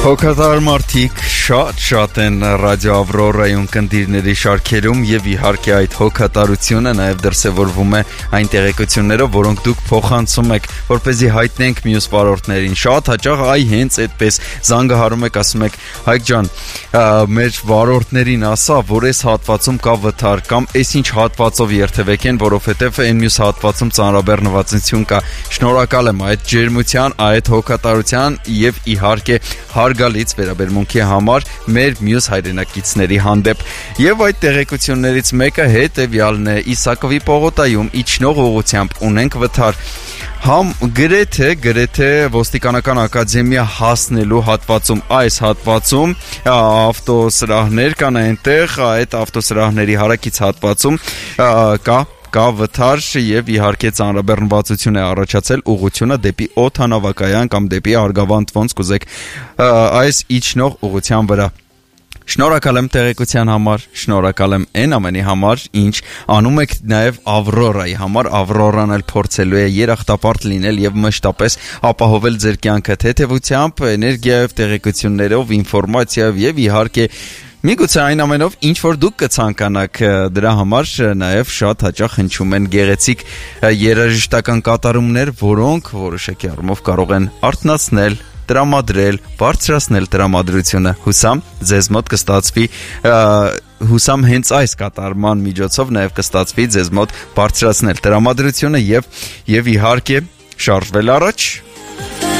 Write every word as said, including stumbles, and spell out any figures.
Հոգատար մարդիկ շատ շատ են ռադիո Ավրորայում կնդիրների շարքերում եւ իհարկե այդ հոգատարությունը նաեւ դրսեւորվում է այն տեղեկություններով, որոնք դուք փոխանցում եք, որպեսզի հայտնենք մյուս վարորդներին։ Շատ հաճախ այ հենց այդպես զանգահարում եք, ասում եք. «Հայկ ջան, մեր վարորդներին ասա, որ այս հատվածում կա վթար կամ այսինչ հատվածով երթևեք են, որովհետեւ այն մյուս հատվածում ծանրաբեռնվածություն կա»։ Շնորհակալ եմ այդ ջերմության, այդ հոգատարության եւ իհարկե հարգալից վերաբերմունքի համար մեր մյուս հայրենակիցների հանդեպ։ Եվ այդ տեղեկություններից մեկը հետևյալն է. Իսակովի պողոտայում իջնող ուղղությամբ ունենք վթար։ Համ գրեթե գրեթե ոստիկանական ակադեմիա հասնելու հատվածում, այս հատվածում ավտոսրահներ կան այնտեղ, այդ ավտոսրահների հարակից հատվածում կա կա վթար եւ իհարկե ծանրաբեռնվածություն է առաջացել ուղղությունը դեպի օդանավակայան կամ դեպի Արգավանդ, ոնց կուզեք, այս իջնող ուղղության վրա։ Շնորհակալ եմ տեղեկության համար, շնորհակալ եմ այն ամենի համար, ինչ անում եք նաև Ավրորայի համար։ Ավրորան էլ փորձելու է երախտապարտ լինել եւ մշտապես ապահովել ձեր կյանքը թեթևությամբ, էներգիայով, տեղեկություններով, ինֆորմացիայով եւ իհարկե միգուցե այն ամենով, ինչ որ դուք կցանկանաք, դրա համար նաև շատ հաճախ հնչում են գեղեցիկ երաժշտական կատարումներ, որոնք որոշակի առումով կարող են արթնացնել, տրամադրել, բարձրացնել տրամադրությունը։ Հուսամ ձեզ մոտ կստացվի, հուսամ հենց այս կատարման միջոցով նաև կստացվի ձեզ մոտ բարձրացնել տրամադրությունը եւ եւ իհարկե շարժվել առաջ։